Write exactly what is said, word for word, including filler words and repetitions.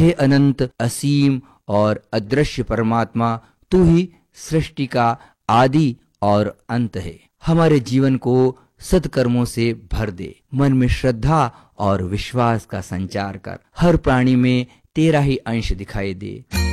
हे अनंत, असीम और अदृश्य परमात्मा, तू ही सृष्टि का आदि और अंत है। हमारे जीवन को सत्कर्मों से भर दे, मन में श्रद्धा और विश्वास का संचार कर, हर प्राणी में तेरा ही अंश दिखाई दे।